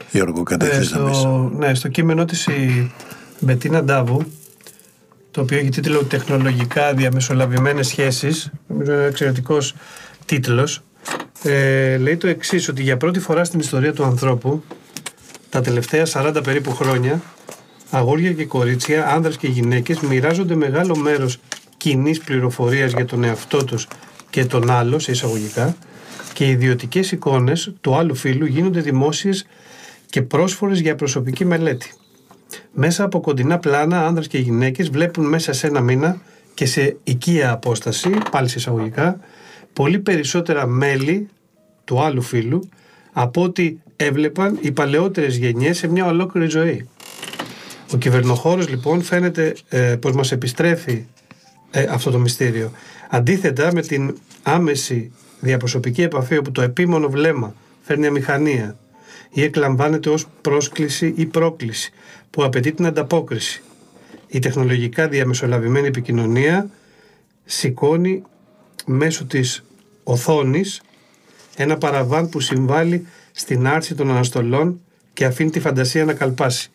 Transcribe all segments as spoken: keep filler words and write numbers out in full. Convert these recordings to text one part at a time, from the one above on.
Γιώργο, κατέχεις να πεις. Ναι, στο κείμενό της η Μπετίνα Ντάβου, το οποίο έχει τίτλο «Τεχνολογικά διαμεσολαβημένες σχέσεις», νομίζω είναι εξαιρετικός τίτλος, ε, λέει το εξής, ότι για πρώτη φορά στην ιστορία του ανθρώπου, τα τελευταία σαράντα περίπου χρόνια, αγόρια και κορίτσια, άνδρες και γυναίκες μοιράζονται μεγάλο μέρος κοινής πληροφορίας για τον εαυτό τους και τον άλλο, σε εισαγωγικά, και οι ιδιωτικές εικόνες του άλλου φύλου γίνονται δημόσιες και πρόσφορες για προσωπική μελέτη. Μέσα από κοντινά πλάνα, άνδρες και γυναίκες βλέπουν μέσα σε ένα μήνα και σε οικία απόσταση, πάλι σε εισαγωγικά, πολύ περισσότερα μέλη του άλλου φύλου από ό,τι έβλεπαν οι παλαιότερες γενιές σε μια ολόκληρη ζωή. Ο κυβερνοχώρος λοιπόν φαίνεται ε, πως μας επιστρέφει ε, αυτό το μυστήριο. Αντίθετα με την άμεση διαπροσωπική επαφή, όπου το επίμονο βλέμμα φέρνει αμηχανία ή εκλαμβάνεται ως πρόσκληση ή πρόκληση που απαιτεί την ανταπόκριση, η τεχνολογικά διαμεσολαβημένη επικοινωνία σηκώνει μέσω της οθόνης ένα παραβάν που συμβάλλει στην άρση των αναστολών και αφήνει τη φαντασία να καλπάσει.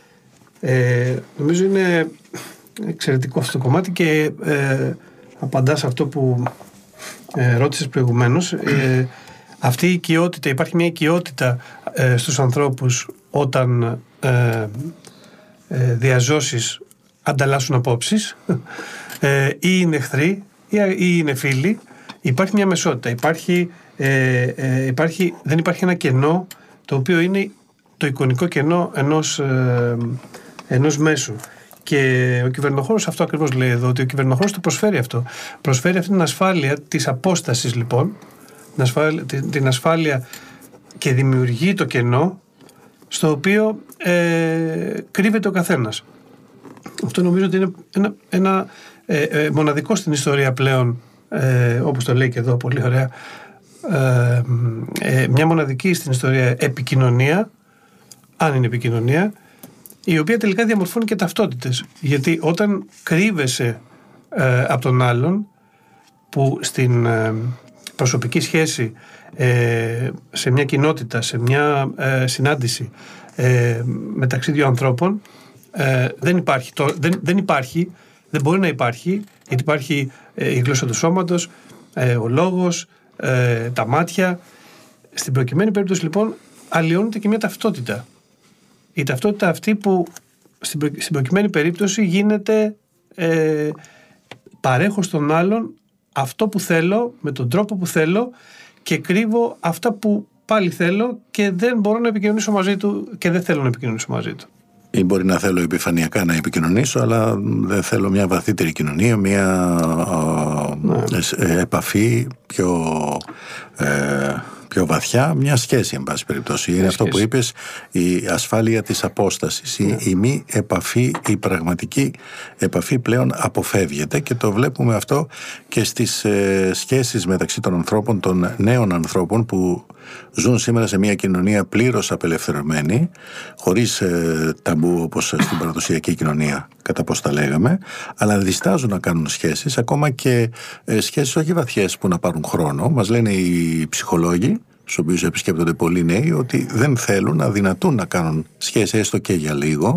Ε, νομίζω είναι εξαιρετικό αυτό το κομμάτι και ε, απαντά σε αυτό που ε, ρώτησες προηγουμένως. Ε, αυτή η οικειότητα, υπάρχει μια οικειότητα ε, στους ανθρώπους όταν ε, ε, διαζώσεις ανταλλάσσουν απόψεις ε, ή είναι εχθροί ή, ή είναι φίλοι. Υπάρχει μια μεσότητα, υπάρχει, ε, ε, υπάρχει, δεν υπάρχει ένα κενό το οποίο είναι το εικονικό κενό ενός, ε, ενός μέσου. Και ο κυβερνοχώρος αυτό ακριβώς λέει εδώ, ότι ο κυβερνοχώρος το προσφέρει αυτό. Προσφέρει αυτή την ασφάλεια της απόστασης λοιπόν, την ασφάλεια, την, την ασφάλεια και δημιουργεί το κενό στο οποίο ε, κρύβεται ο καθένας. Αυτό νομίζω ότι είναι ένα, ένα ε, ε, μοναδικό στην ιστορία πλέον, ε, όπως το λέει και εδώ πολύ ωραία, ε, ε, μια μοναδική στην ιστορία επικοινωνία, αν είναι επικοινωνία, η οποία τελικά διαμορφώνει και ταυτότητες. Γιατί όταν κρύβεσαι ε, από τον άλλον, που στην ε, προσωπική σχέση, ε, σε μια κοινότητα, σε μια ε, συνάντηση ε, μεταξύ δύο ανθρώπων, ε, δεν υπάρχει, το, δεν, δεν υπάρχει, δεν μπορεί να υπάρχει, γιατί υπάρχει ε, η γλώσσα του σώματος, ε, ο λόγος, ε, τα μάτια. Στην προκειμένη περίπτωση λοιπόν αλλοιώνεται και μια ταυτότητα. Η ταυτότητα αυτή που στην, προ, στην προκειμένη περίπτωση γίνεται ε, παρέχω στον άλλον αυτό που θέλω, με τον τρόπο που θέλω, και κρύβω αυτά που πάλι θέλω και δεν μπορώ να επικοινωνήσω μαζί του και δεν θέλω να επικοινωνήσω μαζί του. Ή μπορεί να θέλω επιφανειακά να επικοινωνήσω, αλλά δεν θέλω μια βαθύτερη κοινωνία, μια ναι. ε, επαφή πιο, ε, πιο βαθιά, μια σχέση εν πάση περιπτώσει. Είναι αυτό που είπες, η ασφάλεια της απόστασης, ναι. η, η μη επαφή, η πραγματική επαφή πλέον αποφεύγεται, και το βλέπουμε αυτό και στις ε, σχέσεις μεταξύ των ανθρώπων, των νέων ανθρώπων που ζουν σήμερα σε μια κοινωνία πλήρως απελευθερωμένη, χωρίς ε, ταμπού όπως στην παραδοσιακή κοινωνία, κατά πώς τα λέγαμε, αλλά διστάζουν να κάνουν σχέσεις, ακόμα και ε, σχέσεις όχι βαθιές που να πάρουν χρόνο. Μας λένε οι ψυχολόγοι, στους οποίους επισκέπτονται πολλοί νέοι, ότι δεν θέλουν, αδυνατούν να κάνουν σχέση έστω και για λίγο,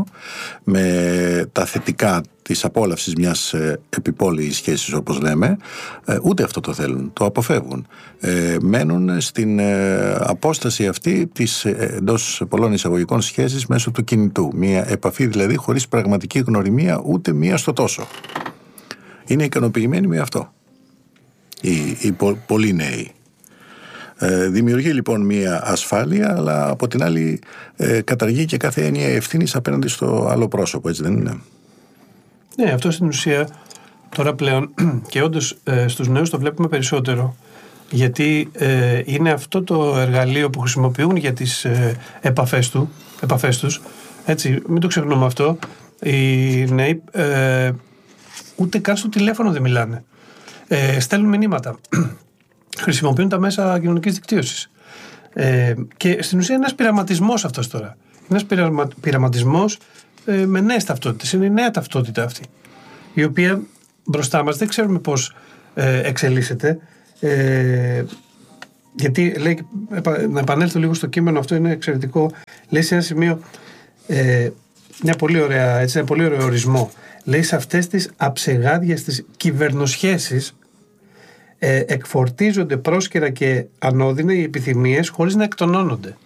με τα θετικά της απόλαυσης μιας ε, επιπόλαιης σχέσης, όπως λέμε. ε, ούτε αυτό το θέλουν, το αποφεύγουν. Ε, μένουν στην ε, απόσταση αυτή της ε, εντός πολλών εισαγωγικών σχέσης μέσω του κινητού. Μια επαφή δηλαδή χωρίς πραγματική γνωριμία, ούτε μία στο τόσο. Είναι ικανοποιημένοι με αυτό οι, οι πο, πολλοί νέοι. Ε, δημιουργεί λοιπόν μια ασφάλεια, αλλά από την άλλη ε, καταργεί και κάθε έννοια ευθύνης απέναντι στο άλλο πρόσωπο, έτσι δεν είναι? Ναι, αυτό στην ουσία τώρα πλέον και όντως ε, στους νέους το βλέπουμε περισσότερο, γιατί ε, είναι αυτό το εργαλείο που χρησιμοποιούν για τις ε, επαφές, του, επαφές τους, έτσι, μην το ξεχνούμε αυτό. Οι νέοι ε, ούτε καν στο τηλέφωνο δεν μιλάνε, ε, στέλνουν μηνύματα, χρησιμοποιούν τα μέσα κοινωνικής δικτύωσης, ε, και στην ουσία είναι ένας πειραματισμός αυτός τώρα, είναι ένας πειραμα, πειραματισμός ε, με νέες ταυτότητες. Είναι η νέα ταυτότητα αυτή, η οποία μπροστά μας δεν ξέρουμε πώς ε, εξελίσσεται. Ε, γιατί λέει, να επανέλθω λίγο στο κείμενο, αυτό είναι εξαιρετικό. Λέει σε ένα σημείο ε, μια πολύ ωραία, έτσι, ένα πολύ ωραίο ορισμό. Λέει, σε αυτές τις αψεγάδιες τις κυβερνοσχέσεις ε, εκφορτίζονται πρόσκαιρα και ανώδυνα οι επιθυμίες χωρίς να εκτονώνονται.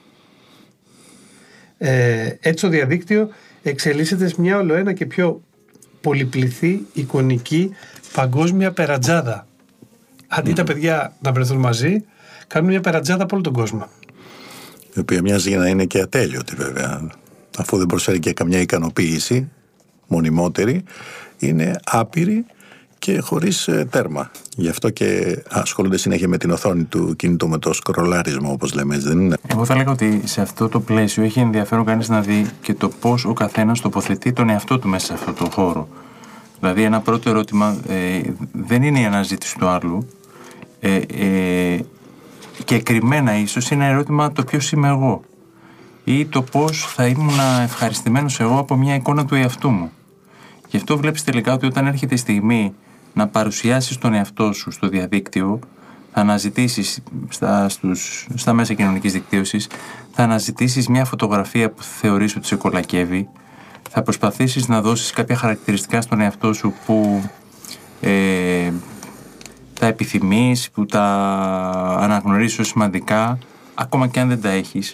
Ε, έτσι το διαδίκτυο εξελίσσεται σε μια ολοένα και πιο πολυπληθή, εικονική, παγκόσμια περατζάδα. Αντί mm. τα παιδιά να βρεθούν μαζί, κάνουν μια περατζάδα από όλο τον κόσμο. Η οποία μοιάζει για να είναι και ατέλειωτη βέβαια. Αφού δεν προσφέρει και καμιά ικανοποίηση μονιμότερη, είναι άπειρη και χωρίς ε, τέρμα. Γι' αυτό και ασχολούνται συνέχεια με την οθόνη του κινητού, με το σκρολάρισμα, όπως λέμε, έτσι δεν είναι? Εγώ θα λέγα ότι σε αυτό το πλαίσιο έχει ενδιαφέρον κανείς να δει και το πώς ο καθένας τοποθετεί τον εαυτό του μέσα σε αυτό το χώρο. Δηλαδή, ένα πρώτο ερώτημα ε, δεν είναι η αναζήτηση του άλλου, ε, ε, και κρυμμένα ίσως είναι ερώτημα το ποιος είμαι εγώ, ή το πώς θα ήμουν ευχαριστημένος εγώ από μια εικόνα του εαυτού μου. Γι' αυτό βλέπεις τελικά ότι όταν έρχεται η στιγμή να παρουσιάσεις τον εαυτό σου στο διαδίκτυο, θα αναζητήσεις στα, στους, στα μέσα κοινωνικής δικτύωσης, θα αναζητήσεις μια φωτογραφία που θεωρείς ότι σε κολακεύει, θα προσπαθήσεις να δώσεις κάποια χαρακτηριστικά στον εαυτό σου που ε, τα επιθυμείς, που τα αναγνωρίζεις ως σημαντικά, ακόμα και αν δεν τα έχεις.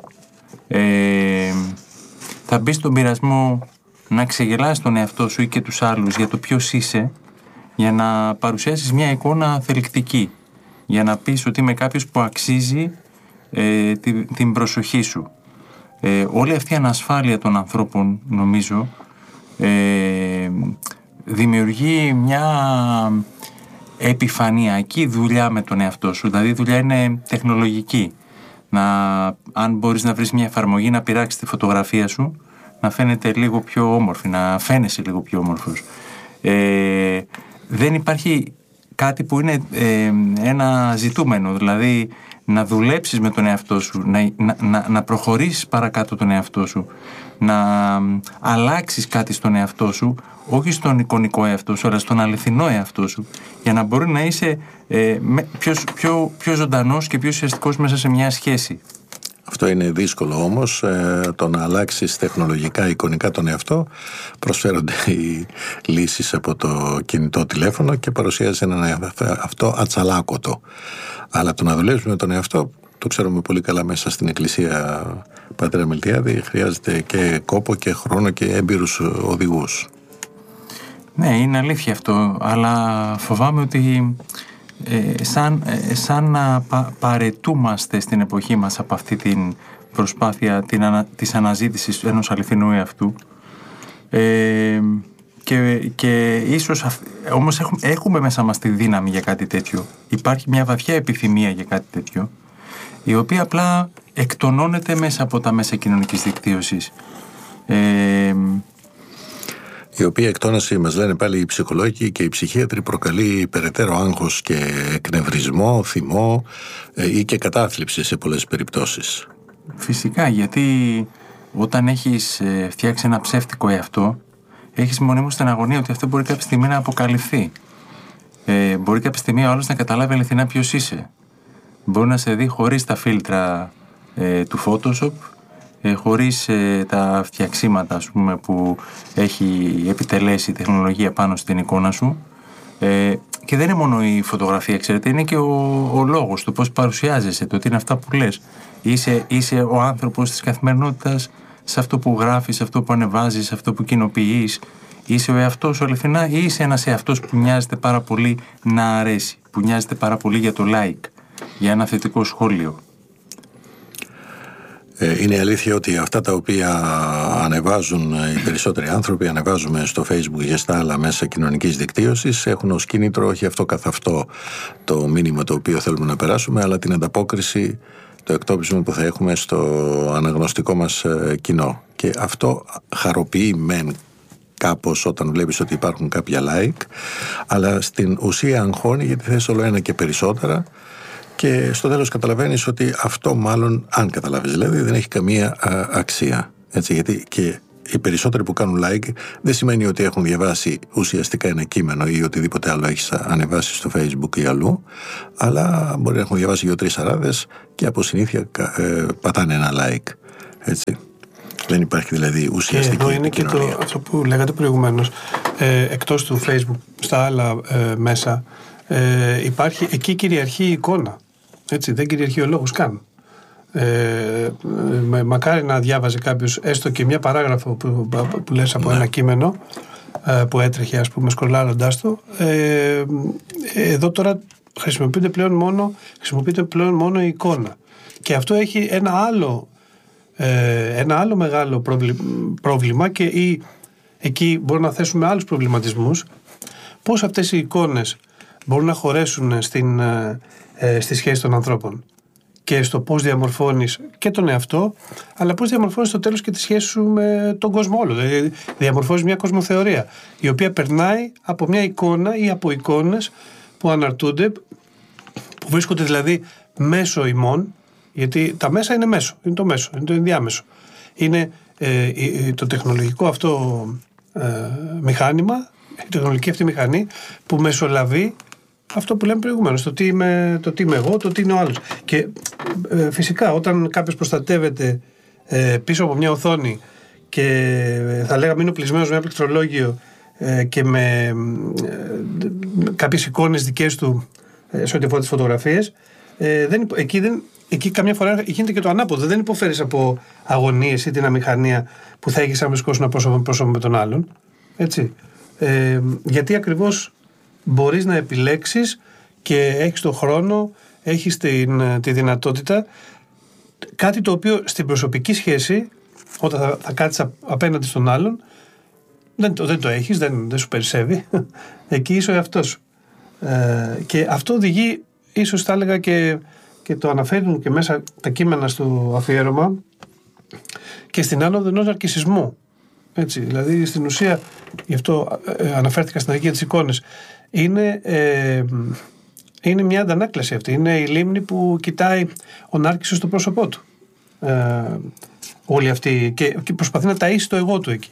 Ε, θα μπεις στον πειρασμό να ξεγελάσεις τον εαυτό σου ή και τους άλλους για το ποιος είσαι, για να παρουσιάσεις μια εικόνα θελκτική, για να πεις ότι είμαι κάποιος που αξίζει ε, την, την προσοχή σου. Ε, όλη αυτή η ανασφάλεια των ανθρώπων, νομίζω, ε, δημιουργεί μια επιφανειακή δουλειά με τον εαυτό σου. Δηλαδή η δουλειά είναι τεχνολογική. Να, αν μπορείς να βρεις μια εφαρμογή να πειράξεις τη φωτογραφία σου, να φαίνεται λίγο πιο όμορφη, να φαίνεσαι λίγο πιο όμορφος. Ε, δεν υπάρχει κάτι που είναι ε, ένα ζητούμενο, δηλαδή να δουλέψεις με τον εαυτό σου, να, να, να προχωρήσεις παρακάτω τον εαυτό σου, να αλλάξεις κάτι στον εαυτό σου, όχι στον εικονικό εαυτό σου, αλλά στον αληθινό εαυτό σου, για να μπορεί να είσαι ε, πιο, πιο, πιο ζωντανός και πιο ουσιαστικός μέσα σε μια σχέση. Αυτό είναι δύσκολο όμως, ε, το να αλλάξεις τεχνολογικά, εικονικά τον εαυτό. Προσφέρονται οι λύσεις από το κινητό τηλέφωνο και παρουσιάζει έναν αυτό ατσαλάκωτο. Αλλά το να δουλέψουμε με τον εαυτό, το ξέρουμε πολύ καλά μέσα στην Εκκλησία, Πατέρα Μιλτιάδη, χρειάζεται και κόπο και χρόνο και έμπειρους οδηγούς. Ναι, είναι αλήθεια αυτό, αλλά φοβάμαι ότι ε, σαν, ε, σαν να πα, παρετούμαστε στην εποχή μας από αυτή την προσπάθεια την ανα, της αναζήτησης ενός αληθινού εαυτού, ε, και, και ίσως όμως έχουμε, έχουμε μέσα μας τη δύναμη για κάτι τέτοιο. Υπάρχει μια βαθιά επιθυμία για κάτι τέτοιο, η οποία απλά εκτονώνεται μέσα από τα μέσα κοινωνικής δικτύωσης. Ε, η οποία εκτόνωση, μας λένε πάλι οι ψυχολόγοι και οι ψυχίατροι, προκαλεί περαιτέρω άγχος και εκνευρισμό, θυμό ή και κατάθλιψη σε πολλές περιπτώσεις. Φυσικά, γιατί όταν έχεις φτιάξει ένα ψεύτικο εαυτό, έχεις μονίμως την αγωνία ότι αυτό μπορεί κάποια στιγμή να αποκαλυφθεί. Ε, μπορεί κάποια στιγμή ο άλλος να καταλάβει αληθινά ποιος είσαι. Μπορεί να σε δει χωρίς τα φίλτρα ε, του Photoshop, ε, χωρίς ε, τα φτιαξίματα, ας πούμε, που έχει επιτελέσει η τεχνολογία πάνω στην εικόνα σου. Ε, και δεν είναι μόνο η φωτογραφία, ξέρετε, είναι και ο, ο λόγος, το πώς παρουσιάζεσαι, το τι είναι αυτά που λες. Είσαι, είσαι ο άνθρωπος της καθημερινότητας, σε αυτό που γράφεις, σε αυτό που ανεβάζεις, σε αυτό που κοινοποιείς. Είσαι ο εαυτός σου αληθινά ή είσαι ένας εαυτός που νοιάζεται πάρα πολύ να αρέσει, που νοιάζεται πάρα πολύ για το like, για ένα θετικό σχόλιο. Ε, είναι αλήθεια ότι αυτά τα οποία ανεβάζουν οι περισσότεροι άνθρωποι, ανεβάζουμε στο Facebook και στα άλλα μέσα κοινωνικής δικτύωσης, έχουν ως κίνητρο όχι αυτό καθ' αυτό το μήνυμα το οποίο θέλουμε να περάσουμε, αλλά την ανταπόκριση, το εκτόπισμα που θα έχουμε στο αναγνωστικό μας κοινό. Και αυτό χαροποιεί μεν κάπως όταν βλέπεις ότι υπάρχουν κάποια like, αλλά στην ουσία αγχώνει, γιατί θες όλο ένα και περισσότερα, και στο τέλος καταλαβαίνεις ότι αυτό μάλλον, αν καταλάβεις δηλαδή, δεν έχει καμία α, αξία. Έτσι, γιατί και οι περισσότεροι που κάνουν like δεν σημαίνει ότι έχουν διαβάσει ουσιαστικά ένα κείμενο ή οτιδήποτε άλλο έχεις ανεβάσει στο Facebook ή αλλού, αλλά μπορεί να έχουν διαβάσει δύο-τρεις αράδες και από συνήθεια ε, πατάνε ένα like. Έτσι. Δεν υπάρχει δηλαδή ουσιαστική και εδώ είναι επικοινωνία. Και το, αυτό που λέγατε προηγουμένως, ε, εκτός του Facebook, στα άλλα ε, μέσα, ε, υπάρχει, εκεί κυριαρχεί η εικόνα. Έτσι, δεν κυριαρχεί ο λόγος καν. Ε, με, μακάρι να διάβαζε κάποιος έστω και μια παράγραφο που, που, που λες από ναι. ένα κείμενο ε, που έτρεχε, ας πούμε, σκρολάροντας το. Ε, εδώ τώρα χρησιμοποιείται πλέον μόνο, χρησιμοποιείται πλέον μόνο η εικόνα. Και αυτό έχει ένα άλλο, ε, ένα άλλο μεγάλο πρόβλημα και ή, εκεί μπορούμε να θέσουμε άλλους προβληματισμούς. Πώς αυτές οι εικόνες μπορούν να χωρέσουν στην, ε, στη σχέση των ανθρώπων και στο πώς διαμορφώνεις και τον εαυτό, αλλά πώς διαμορφώνεις στο τέλος και τη σχέση σου με τον κόσμο όλο. Δηλαδή διαμορφώνεις μια κοσμοθεωρία η οποία περνάει από μια εικόνα ή από εικόνες που αναρτούνται, που βρίσκονται δηλαδή μέσω ημών, γιατί τα μέσα είναι μέσο, είναι το μέσο, είναι το ενδιάμεσο. Είναι ε, το τεχνολογικό αυτό ε, μηχάνημα, η τεχνολογική αυτή μηχανή που μεσολαβεί αυτό που λέμε προηγουμένως, το τι είμαι, το τι είμαι εγώ, το τι είναι ο άλλος. Και ε, φυσικά όταν κάποιος προστατεύεται ε, πίσω από μια οθόνη και ε, θα λέγαμε είναι οπλισμένος με ένα πληκτρολόγιο ε, και με ε, κάποιες εικόνες δικές του ε, σε ό,τι αφορά τις φωτογραφίες, ε, δεν, εκεί, δεν, εκεί καμιά φορά γίνεται και το ανάποδο. Δεν υποφέρεις από αγωνίες ή την αμηχανία που θα έχεις αν βρισκόσουν πρόσωπο με πρόσωπο με τον άλλον. Έτσι. Ε, γιατί ακριβώς μπορείς να επιλέξεις και έχεις τον χρόνο, έχεις την, τη δυνατότητα, κάτι το οποίο στην προσωπική σχέση, όταν θα, θα κάτσεις απέναντι στον άλλον, δεν το, δεν το έχεις, δεν, δεν σου περισσεύει. Εκεί είσαι ο εαυτός σου. Ε, και αυτό οδηγεί, ίσως θα έλεγα και, και το αναφέρουν και μέσα τα κείμενα στο αφιέρωμα, και στην άνοδο ενός ναρκισσισμού. Έτσι, δηλαδή στην ουσία, γι' αυτό ε, αναφέρθηκα στην αρχή για τις εικόνες, είναι, ε, είναι μια αντανάκλαση αυτή. Είναι η λίμνη που κοιτάει ο νάρκισσος στο πρόσωπό του. Ε, όλη αυτή και, και προσπαθεί να ταΐσει το εγώ του εκεί.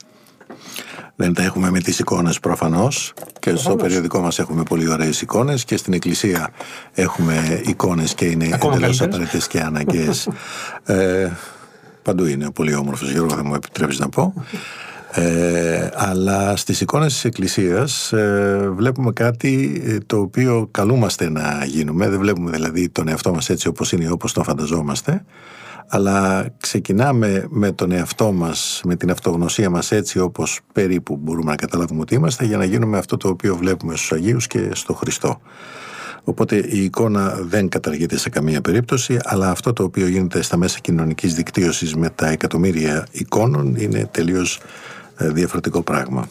Δεν τα έχουμε με τις εικόνες προφανώς, και προφανώς. Στο περιοδικό μας έχουμε πολύ ωραίες εικόνες και στην εκκλησία έχουμε εικόνες και είναι εντελώς απαραίτητες και αναγκαίες. ε, παντού είναι πολύ όμορφος, Γιώργο, θα μου επιτρέψεις να πω. Ε, αλλά στις εικόνες της εκκλησίας ε, βλέπουμε κάτι το οποίο καλούμαστε να γίνουμε. Δεν βλέπουμε δηλαδή τον εαυτό μας έτσι όπως είναι, όπως τον φανταζόμαστε, αλλά ξεκινάμε με τον εαυτό μας, με την αυτογνωσία μας έτσι όπως περίπου μπορούμε να καταλάβουμε ότι είμαστε, για να γίνουμε αυτό το οποίο βλέπουμε στους Αγίους και στο Χριστό. Οπότε η εικόνα δεν καταργείται σε καμία περίπτωση, αλλά αυτό το οποίο γίνεται στα μέσα κοινωνικής δικτύωσης με τα εκατομμύρια εικόνων είναι τελείως διαφορετικό πράγμα.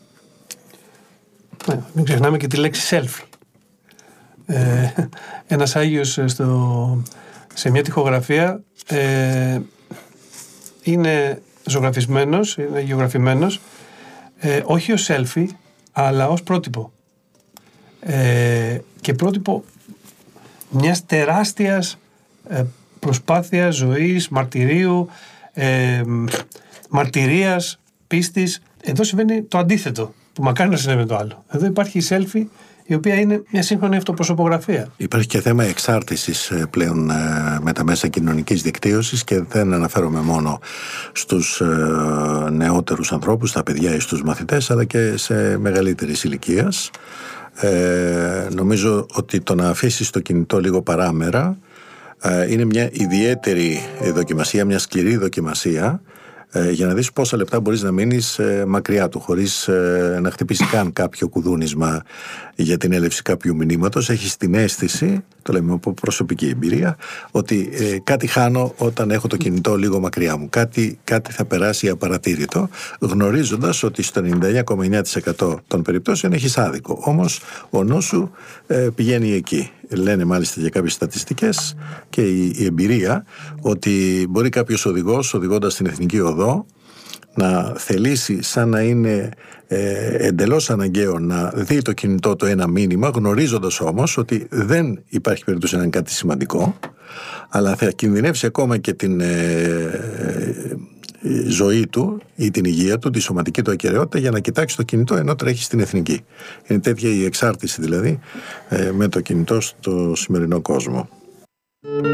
Ναι, μην ξεχνάμε και τη λέξη selfie. Ε, ένας Άγιος στο, σε μια τοιχογραφία ε, είναι ζωγραφισμένος, είναι γεωγραφημένος, ε, όχι ως selfie, αλλά ως πρότυπο. Ε, και πρότυπο μιας τεράστιας ε, προσπάθειας ζωής, μαρτυρίου, ε, μαρτυρίας, πίστης. Εδώ συμβαίνει το αντίθετο, που μακάρι να συνέβαινε το άλλο. Εδώ υπάρχει η selfie, η οποία είναι μια σύγχρονη αυτοπροσωπογραφία. Υπάρχει και θέμα εξάρτησης πλέον με τα μέσα κοινωνικής δικτύωσης, και δεν αναφέρομαι μόνο στους νεότερους ανθρώπους, στα παιδιά ή στους μαθητές, αλλά και σε μεγαλύτερης ηλικίας. Ε, νομίζω ότι το να αφήσεις το κινητό λίγο παράμερα ε, είναι μια ιδιαίτερη δοκιμασία, μια σκληρή δοκιμασία, ε, για να δεις πόσα λεπτά μπορείς να μείνεις ε, μακριά του, χωρίς ε, να χτυπήσει καν κάποιο κουδούνισμα για την έλευση κάποιου μηνύματος. Έχεις την αίσθηση, το λέμε από προσωπική εμπειρία, ότι ε, κάτι χάνω όταν έχω το κινητό λίγο μακριά μου. Κάτι, κάτι θα περάσει απαρατήρητο, γνωρίζοντας ότι στο ενενήντα εννιά κόμμα εννιά τοις εκατό των περιπτώσεων έχεις άδικο. Όμως ο νους σου ε, πηγαίνει εκεί. Λένε μάλιστα για κάποιες στατιστικές και η, η εμπειρία ότι μπορεί κάποιος οδηγός, οδηγώντας την Εθνική Οδό, να θελήσει σαν να είναι ε, εντελώς αναγκαίο να δει το κινητό του ένα μήνυμα, γνωρίζοντας όμως ότι δεν υπάρχει περίπτωση να είναι κάτι σημαντικό, αλλά θα κινδυνεύσει ακόμα και την, ε, ζωή του ή την υγεία του, τη σωματική του ακεραιότητα, για να κοιτάξει το κινητό ενώ τρέχει στην εθνική. Είναι τέτοια η εξάρτηση δηλαδή με το κινητό στο σημερινό κόσμο.